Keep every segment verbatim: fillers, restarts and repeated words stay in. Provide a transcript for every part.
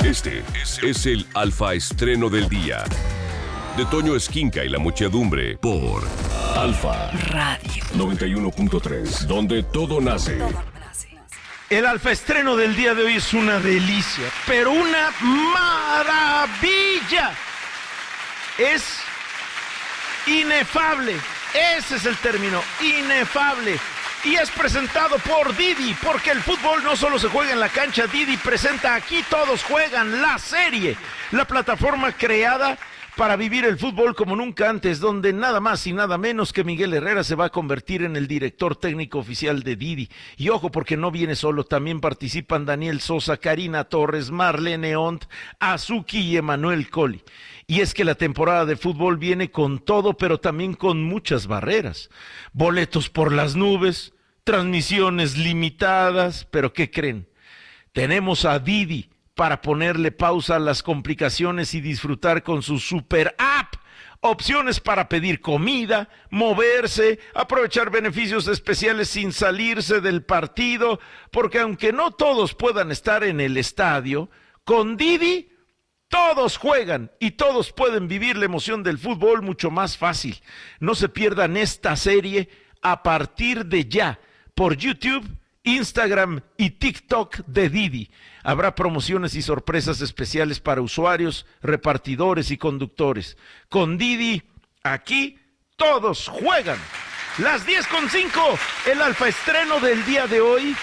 Este es el Alfa Estreno del Día. De Toño Esquinca y la muchedumbre por Alfa Radio noventa y uno punto tres, donde todo nace. El Alfa Estreno del día de hoy es una delicia, pero una maravilla. Es inefable, ese es el término, inefable. Y es presentado por Didi, porque el fútbol no solo se juega en la cancha. Didi presenta Aquí Todos Juegan, la serie, la plataforma creada para vivir el fútbol como nunca antes, donde nada más y nada menos que Miguel Herrera se va a convertir en el director técnico oficial de Didi. Y ojo, porque no viene solo, también participan Daniel Sosa, Karina Torres, Marlene Ont, Azuki y Emanuel Colli. Y es que la temporada de fútbol viene con todo, pero también con muchas barreras. Boletos por las nubes, transmisiones limitadas, pero ¿qué creen? Tenemos a Didi para ponerle pausa a las complicaciones y disfrutar con su super app. Opciones para pedir comida, moverse, aprovechar beneficios especiales sin salirse del partido, porque aunque no todos puedan estar en el estadio, con Didi todos juegan y todos pueden vivir la emoción del fútbol mucho más fácil. No se pierdan esta serie a partir de ya por YouTube, Instagram y TikTok de Didi. Habrá promociones y sorpresas especiales para usuarios, repartidores y conductores. Con Didi, aquí todos juegan. Las diez con cinco, el Alfa Estreno del día de hoy,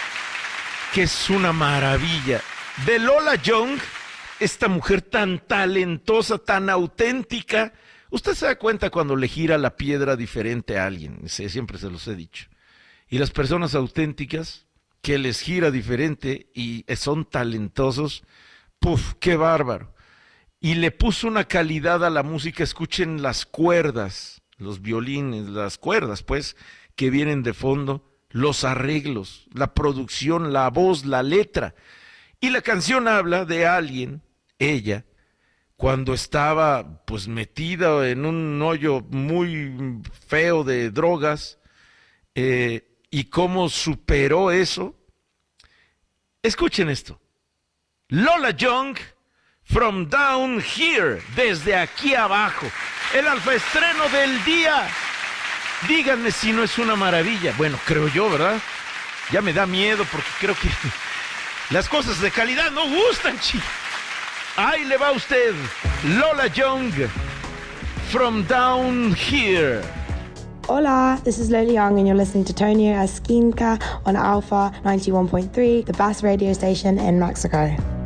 que es una maravilla. De Lola Young, esta mujer tan talentosa, tan auténtica. Usted se da cuenta cuando le gira la piedra diferente a alguien, siempre se los he dicho. Y las personas auténticas que les gira diferente y son talentosos, ¡puf! ¡Qué bárbaro! Y le puso una calidad a la música. Escuchen las cuerdas, los violines, las cuerdas, pues, que vienen de fondo, los arreglos, la producción, la voz, la letra. Y la canción habla de alguien, ella, cuando estaba, pues, metida en un hoyo muy feo de drogas, eh, y cómo superó eso. Escuchen esto. Lola Young, From Down Here, desde aquí abajo. El Alfa Estreno del día. Díganme si no es una maravilla. Bueno, creo yo, ¿verdad? Ya me da miedo porque creo que las cosas de calidad no gustan, chicos. Ahí le va a usted. Lola Young, From Down Here. Hola, this is Lola Young and you're listening to Tonio Esquinca on Alpha ninety-one point three, the best radio station in Mexico.